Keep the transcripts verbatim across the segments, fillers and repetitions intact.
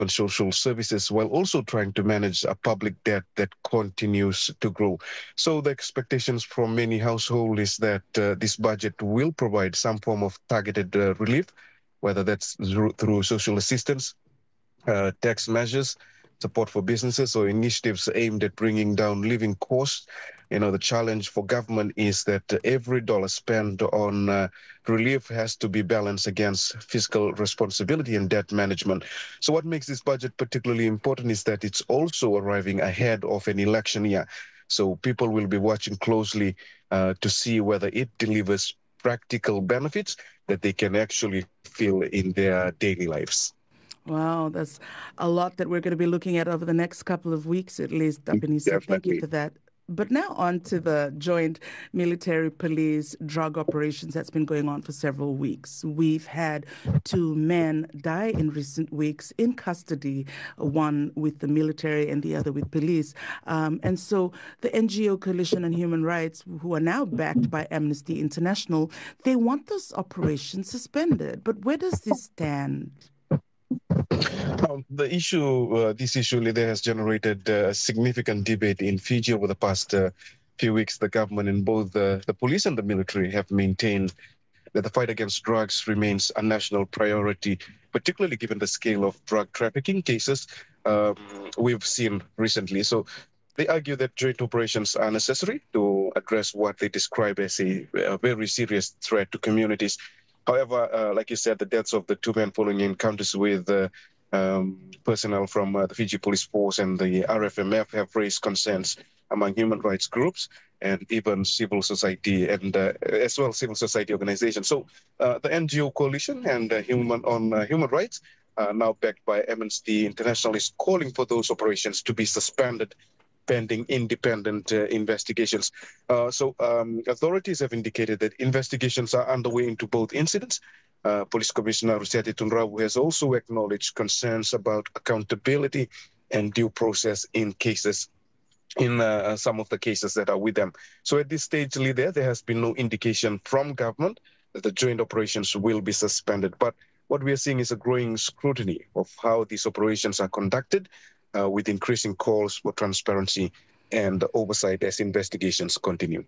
social services while also trying to manage a public debt that continues to grow. So the expectations from many households is that uh, this budget will provide some form of targeted uh, relief, whether that's through, through social assistance, uh, tax measures, support for businesses, or initiatives aimed at bringing down living costs. You know, the challenge for government is that every dollar spent on uh, relief has to be balanced against fiscal responsibility and debt management. So what makes this budget particularly important is that it's also arriving ahead of an election year. So people will be watching closely uh, to see whether it delivers practical benefits that they can actually feel in their daily lives. Wow, that's a lot that we're going to be looking at over the next couple of weeks, at least, Ebenezer. Thank you for that. But now on to the joint military police drug operations that's been going on for several weeks. We've had two men die in recent weeks in custody, one with the military and the other with police. Um, and so the N G O Coalition on Human Rights, who are now backed by Amnesty International, they want those operations suspended. But where does this stand? Um, the issue, uh, this issue, Lydia, has generated uh, significant debate in Fiji over the past uh, few weeks. The government and both uh, the police and the military have maintained that the fight against drugs remains a national priority, particularly given the scale of drug trafficking cases um, we've seen recently. So they argue that joint operations are necessary to address what they describe as a, a very serious threat to communities. However, uh, like you said, the deaths of the two men following encounters with uh, um, personnel from uh, the Fiji Police Force and the R F M F have raised concerns among human rights groups and even civil society and uh, as well civil society organizations. So uh, the N G O Coalition and uh, Human on uh, Human Rights, uh, now backed by Amnesty International, is calling for those operations to be suspended pending independent uh, investigations. Uh, so um, authorities have indicated that investigations are underway into both incidents. Uh, Police Commissioner Rusiati Tunrawu has also acknowledged concerns about accountability and due process in cases, in uh, some of the cases that are with them. So at this stage, there, there has been no indication from government that the joint operations will be suspended. But what we are seeing is a growing scrutiny of how these operations are conducted, Uh, with increasing calls for transparency and oversight as investigations continue.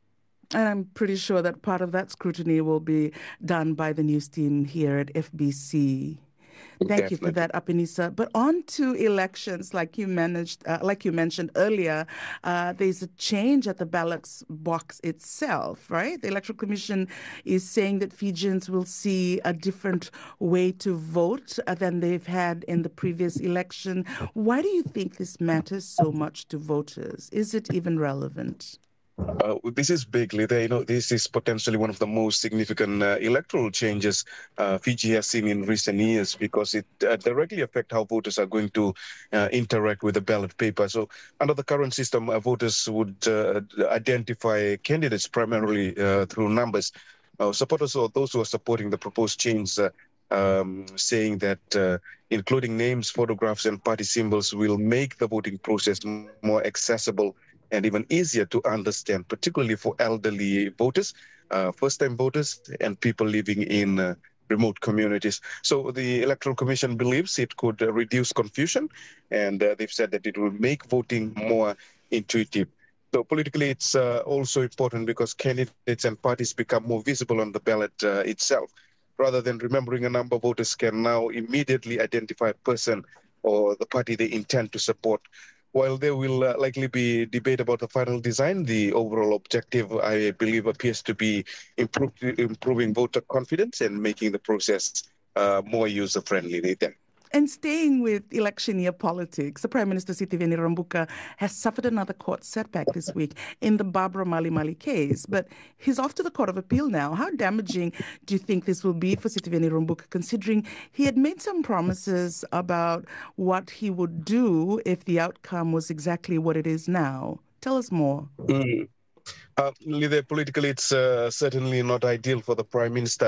And I'm pretty sure that part of that scrutiny will be done by the news team here at F B C. Thank Definitely. you for that, Ebenezer. But on to elections, like you managed, uh, like you mentioned earlier, uh, there's a change at the ballot box itself, right? The Electoral Commission is saying that Fijians will see a different way to vote uh, than they've had in the previous election. Why do you think this matters so much to voters? Is it even relevant? Uh, this is big, Lydia. You know, this is potentially one of the most significant uh, electoral changes uh, Fiji has seen in recent years because it uh, directly affects how voters are going to uh, interact with the ballot paper. So under the current system, uh, voters would uh, identify candidates primarily uh, through numbers. Uh, supporters or those who are supporting the proposed change uh, um, saying that uh, including names, photographs, and party symbols will make the voting process more accessible and even easier to understand, particularly for elderly voters, uh, first-time voters, and people living in uh, remote communities. So the Electoral Commission believes it could uh, reduce confusion, and uh, they've said that it will make voting more intuitive. So politically, it's uh, also important because candidates and parties become more visible on the ballot uh, itself. Rather than remembering a number, voters can now immediately identify a person or the party they intend to support. While there will uh, likely be debate about the final design, the overall objective, I believe, appears to be improve, improving voter confidence and making the process uh, more user-friendly. Nathan. And staying with election year politics, the Prime Minister Sitiveni Rambuka has suffered another court setback this week in the Barbara Mali Mali case. But he's off to the Court of Appeal now. How damaging do you think this will be for Sitiveni Rambuka, considering he had made some promises about what he would do if the outcome was exactly what it is now? Tell us more. Mm. Uh, politically, it's uh, certainly not ideal for the Prime Minister.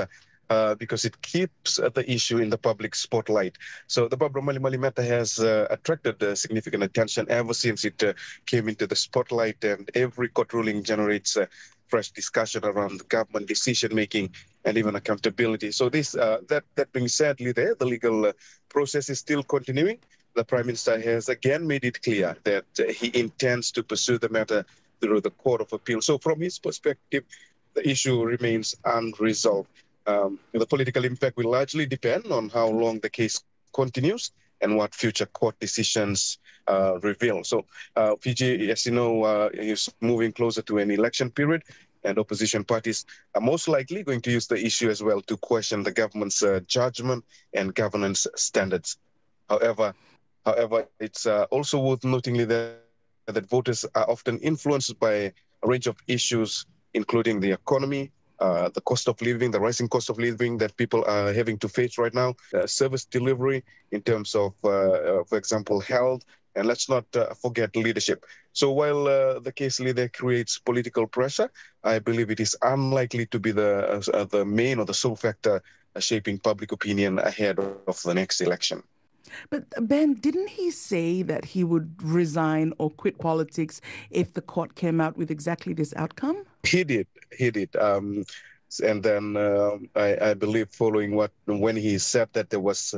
uh, because it keeps uh, the issue in the public spotlight. So the Barbara Malimali matter has uh, attracted uh, significant attention ever since it uh, came into the spotlight, and every court ruling generates uh, fresh discussion around government decision-making and even accountability. So this, uh, that, that being said, there, the legal uh, process is still continuing. The Prime Minister has again made it clear that uh, he intends to pursue the matter through the Court of Appeal. So from his perspective, the issue remains unresolved. Um, the political impact will largely depend on how long the case continues and what future court decisions uh, reveal. So uh, Fiji, as you know, uh, is moving closer to an election period, and opposition parties are most likely going to use the issue as well to question the government's uh, judgment and governance standards. However, however, it's uh, also worth noting that, that voters are often influenced by a range of issues, including the economy, uh, the cost of living, the rising cost of living that people are having to face right now, uh, service delivery in terms of, uh, uh, for example, health, and let's not uh, forget leadership. So while uh, the case leader creates political pressure, I believe it is unlikely to be the, uh, the main or the sole factor uh, shaping public opinion ahead of the next election. But Ben, didn't he say that he would resign or quit politics if the court came out with exactly this outcome? He did. He did. Um, and then uh, I, I believe following what when he said that, there was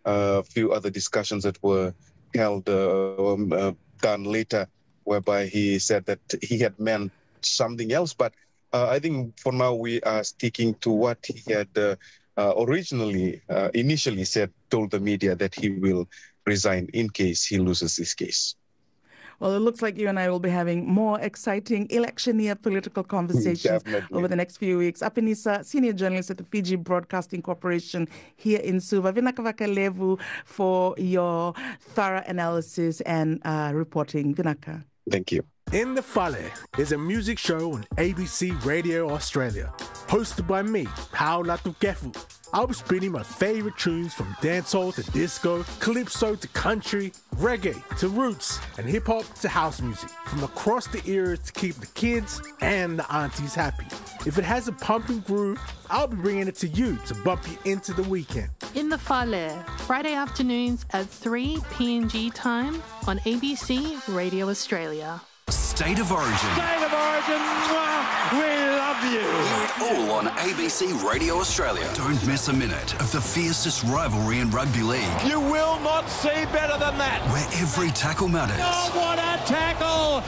a few other discussions that were held uh, um, uh, done later, whereby he said that he had meant something else. But uh, I think for now we are sticking to what he had uh, uh, originally, uh, initially said, told the media that he will resign in case he loses this case. Well, it looks like you and I will be having more exciting election year political conversations over the next few weeks. Apinisa, senior journalist at the Fiji Broadcasting Corporation here in Suva. Vinaka Vakalevu for your thorough analysis and uh, reporting. Vinaka. Thank you. In the Fale is a music show on A B C Radio Australia, hosted by me, Hao Latukefu. I'll be spinning my favourite tunes from dancehall to disco, calypso to country, reggae to roots, and hip-hop to house music, from across the eras to keep the kids and the aunties happy. If it has a pumping groove, I'll be bringing it to you to bump you into the weekend. In the Fale, Friday afternoons at three P N G time on A B C Radio Australia. State of Origin. State of Origin, mwah, we love you. Hear it all on A B C Radio Australia. Don't miss a minute of the fiercest rivalry in rugby league. You will not see better than that. Where every tackle matters. Oh, what a tackle!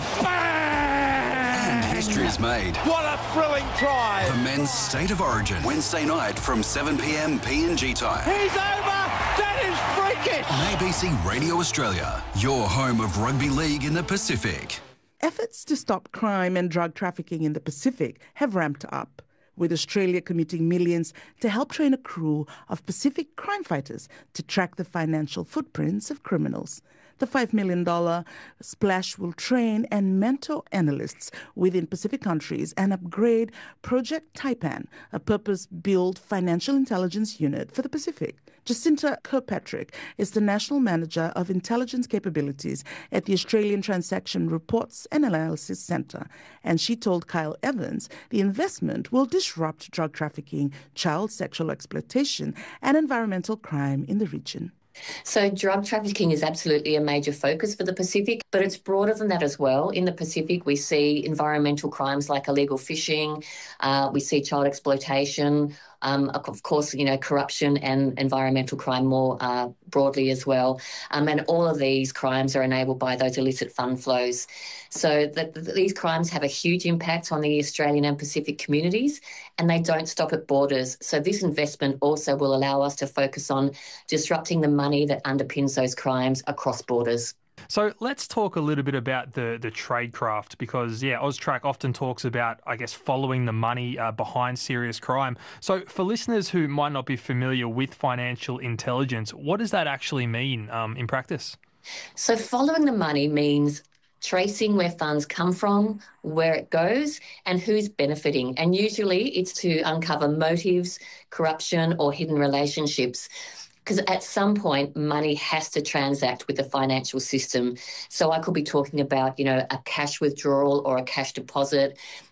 Bang! And history is made. What a thrilling try. The men's State of Origin, Wednesday night from seven P M P N G time. He's over! That is freakish! On A B C Radio Australia, your home of rugby league in the Pacific. Efforts to stop crime and drug trafficking in the Pacific have ramped up, with Australia committing millions to help train a crew of Pacific crime fighters to track the financial footprints of criminals. The five million dollars splash will train and mentor analysts within Pacific countries and upgrade Project Taipan, a purpose-built financial intelligence unit for the Pacific. Jacinta Kirkpatrick is the National Manager of Intelligence Capabilities at the Australian Transaction Reports and Analysis Centre, and she told Kyle Evans the investment will disrupt drug trafficking, child sexual exploitation, and environmental crime in the region. So drug trafficking is absolutely a major focus for the Pacific, but it's broader than that as well. In the Pacific, we see environmental crimes like illegal fishing, uh, we see child exploitation, um, of course, you know, corruption and environmental crime more uh, broadly as well. Um, and all of these crimes are enabled by those illicit fund flows. So that these crimes have a huge impact on the Australian and Pacific communities, and they don't stop at borders. So this investment also will allow us to focus on disrupting the money that underpins those crimes across borders. So let's talk a little bit about the, the tradecraft because, yeah, AUSTRAC often talks about, I guess, following the money uh, behind serious crime. So for listeners who might not be familiar with financial intelligence, what does that actually mean um, in practice? So following the money means tracing where funds come from, where it goes, and who's benefiting. And usually it's to uncover motives, corruption, or hidden relationships. Because at some point, money has to transact with the financial system. So I could be talking about, you know, a cash withdrawal or a cash deposit.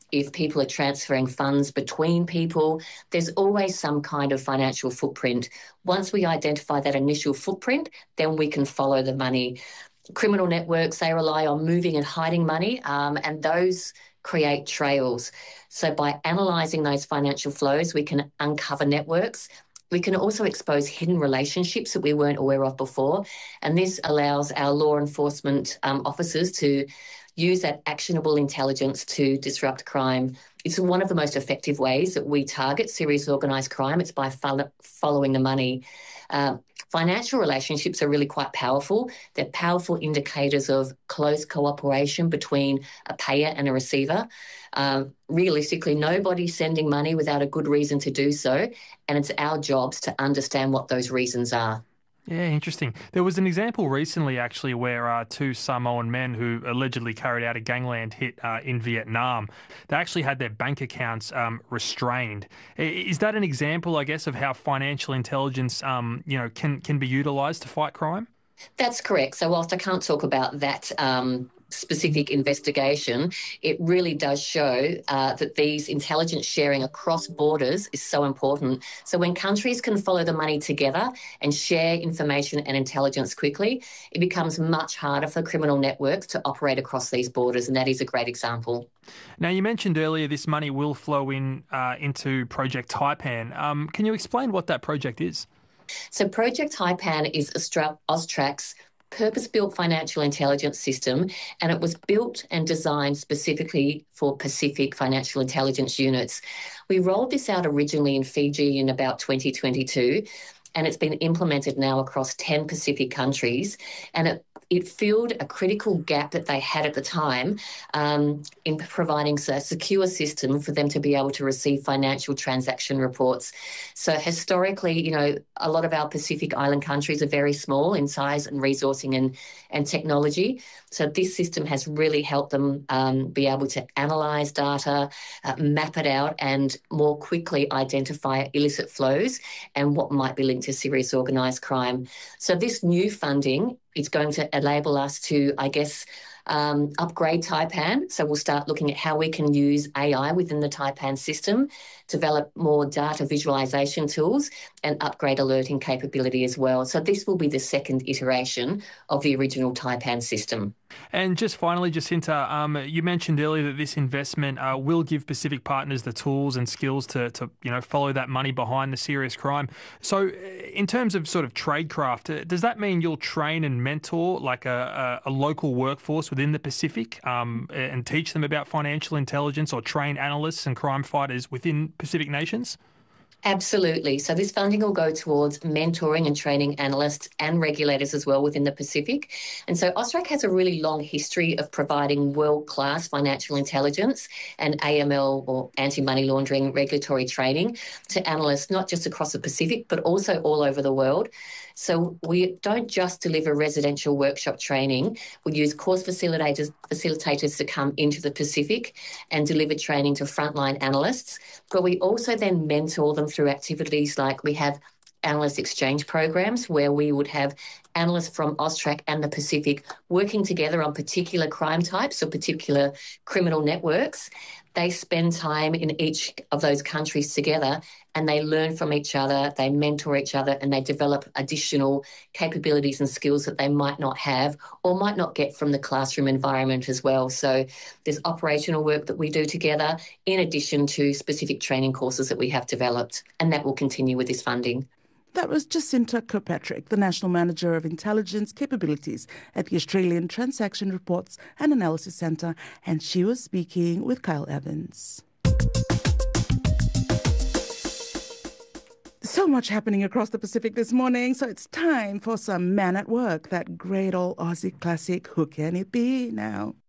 if people are transferring funds between people. There's always some kind of financial footprint. Once we identify that initial footprint, then we can follow the money. Criminal networks, they rely on moving and hiding money, um, and those create trails. So by analysing those financial flows, we can uncover networks. We can also expose hidden relationships that we weren't aware of before, and this allows our law enforcement um, officers to use that actionable intelligence to disrupt crime. It's one of the most effective ways that we target serious organised crime. It's by follow- following the money. Uh, financial relationships are really quite powerful. They're powerful indicators of close cooperation between a payer and a receiver. Um, realistically, nobody's sending money without a good reason to do so, and it's our jobs to understand what those reasons are. Yeah, interesting. There was an example recently, actually, where uh, two Samoan men who allegedly carried out a gangland hit uh, in Vietnam, they actually had their bank accounts um, restrained. Is that an example, I guess, of how financial intelligence, um, you know, can can be utilised to fight crime? That's correct. So whilst I can't talk about that um, specific investigation, it really does show uh, that these intelligence sharing across borders is so important. So when countries can follow the money together and share information and intelligence quickly, it becomes much harder for criminal networks to operate across these borders, and that is a great example. Now, you mentioned earlier this money will flow in uh, into Project Taipan. Um, can you explain what that project is? So Project Taipan is AUSTRAC's purpose-built financial intelligence system, and it was built and designed specifically for Pacific financial intelligence units. We rolled this out originally in Fiji in about twenty twenty-two, and it's been implemented now across ten Pacific countries, and it It filled a critical gap that they had at the time um, in providing a secure system for them to be able to receive financial transaction reports. So historically, you know, a lot of our Pacific Island countries are very small in size and resourcing and, and technology. So this system has really helped them um, be able to analyse data, uh, map it out, and more quickly identify illicit flows and what might be linked to serious organised crime. So this new funding, it's going to enable us to, I guess, um, upgrade Taipan. So we'll start looking at how we can use A I within the Taipan system, develop more data visualization tools, and upgrade alerting capability as well. So this will be the second iteration of the original Taipan system. And just finally, Jacinta, um, you mentioned earlier that this investment uh, will give Pacific partners the tools and skills to, to, you know, follow that money behind the serious crime. So in terms of sort of tradecraft, does that mean you'll train and mentor like a, a, a local workforce within the Pacific um, and teach them about financial intelligence, or train analysts and crime fighters within Pacific nations? Absolutely. So this funding will go towards mentoring and training analysts and regulators as well within the Pacific. And so AUSTRAC has a really long history of providing world-class financial intelligence and A M L, or anti-money laundering, regulatory training to analysts not just across the Pacific but also all over the world. So we don't just deliver residential workshop training. We use course facilitators, facilitators to come into the Pacific and deliver training to frontline analysts. But we also then mentor them through activities like we have analyst exchange programs where we would have analysts from AUSTRAC and the Pacific working together on particular crime types or particular criminal networks. They spend time in each of those countries together and they learn from each other, they mentor each other, and they develop additional capabilities and skills that they might not have or might not get from the classroom environment as well. So there's operational work that we do together in addition to specific training courses that we have developed, and that will continue with this funding. That was Jacinta Kirkpatrick, the National Manager of Intelligence Capabilities at the Australian Transaction Reports and Analysis Centre, and she was speaking with Kyle Evans. So much happening across the Pacific this morning, so it's time for some Man at Work, that great old Aussie classic, Who Can It Be now?